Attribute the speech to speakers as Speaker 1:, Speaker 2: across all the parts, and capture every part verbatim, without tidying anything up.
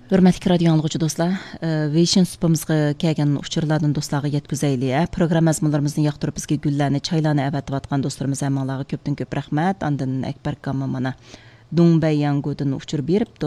Speaker 1: Hörmətli radio anlıqçı dostlar, Vision supamızga kelgan uçurlardan dostlarga yetkizayli. Program mazmunlarımızı yaxtırıp bizga güllarni, çaylarni əvətib atqan dostlarımız hammalarga köpdən köp rəhmət. Andan Akbar Kamma mana Dongbayangodan uçur beribdi.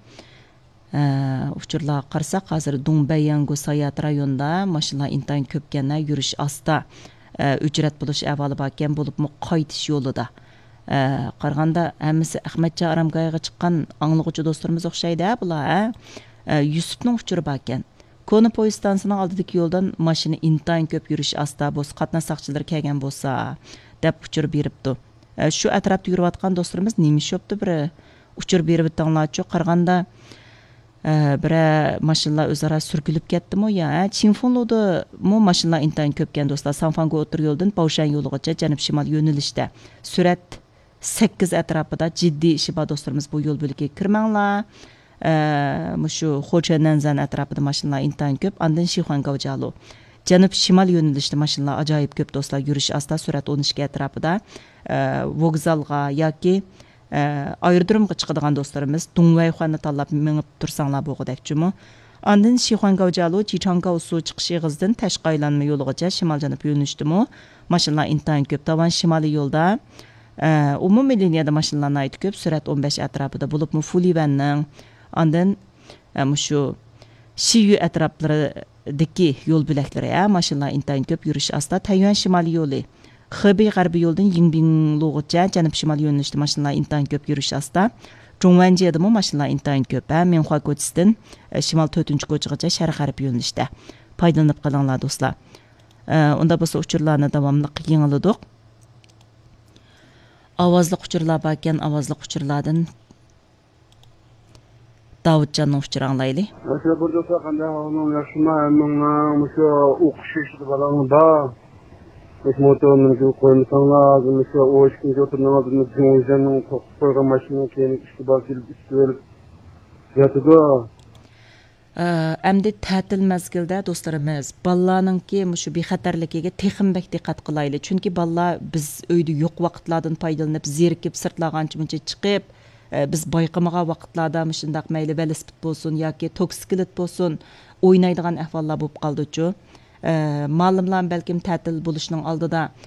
Speaker 1: Uçurlar qarasaq, hozir Dongbayango Sayat rayonida maşınlar intayin köpkənlər yürüş asta ücret buluş əvvəli bakən bulubmu qaytish yo'lida. Qarğanda həmmisi Ahmedca Aramqayıga chiqqan anlıqçı dostlarımız oxşaydı bular. Yusufның uçuru bakən. Konu poyezd stansiyasının aldidagi yo'ldan mashina intayin köp yurish asta bo'lsa, qatnashchilar kelgan bo'lsa, deb uçur beribdi. Shu atrofda yurayotgan dostlarimiz nima shopdi bir uçur berib o'tganlarchi qaraganda bir mashinalar o'zaro surkilib ketdimi yo, Chinfonluda mo mashinalar intayin köpkan dostlar. Sanfango o'tir yo'ldan Pavshan yo'ligacha janub shimol yo'nalishda surat sakkiz atrofida jiddiy ishi bor dostlarimiz bu yo'l bo'ligiga kirmanglar. Shu Xo'jananzan atrofida mashinalar intayin ko'p. Andan Shixongavjalo janub shimol yo'nalishda mashinalar ajoyib ko'p dostlar. Yurish asta surat o'n ikki atrofida vokzalga yoki aerodromga chiqadigan dostlarimiz Dongbayxonni tanlab minib tursanglar bo'g'idakchimi. Andan Shixongavjalo Chichangavsu chiqish eg'izdan tashqi aylanma yo'ligacha shimol janub yo'nalishdimi mashinalar intayin ko'p. Tavan shimoliy yo'lda umumiy liniyada mashinalarning aytib ko'p surat o'n besh atrofida bo'libmi Fulivanning andan shu Shiyu atroflaridagi yo'l bo'laklari mashinalar intayin ko'p yurish asta. Tayvan shimoliy yo'li Xibey g'arbiy yo'ldan Yingbinlugacha janub shimol yo'nalishda mashinalar intayin ko'p yurish asta. Zhongwanjiyadami mashinalar intayin ko'p. Menxua ko'chasidan shimol to'rtinchi ko'chagacha sharq g'arb yo'nalishda. Foydalanib qolinglar do'stlar. Unda bo'lsa uchurlarni davomli yangiladiq. Avazlı uçurlar bakken avazlı uçurlardan Davudcan'ın uçuru anlaylı.
Speaker 2: Mesela burada sakanda onun yaşıma emnunla mesela okuş işi falan da motorunu koymuşlar. Mesela o işin oturduğuna bizim yüzden program maşını kendi işte bakıp istiyor. Yatıda
Speaker 1: Әмді тәтіл мәзгілді достарымыз, балларыныңки мұшы бейхатарлікеге текінбәк диқат қылайлы. Чүнки баллар біз өйді yok вақытладың пайдалынып, зеркіп, сыртлағанчы мұнче чықып, біз байқымыға вақытлада мұшындақ мәйлі велосипед болсын, яки токсикілет болсын, ойнайдыған әхвалла болып қалды чу. Малымлан бәлкім тәтіл болышының алдыда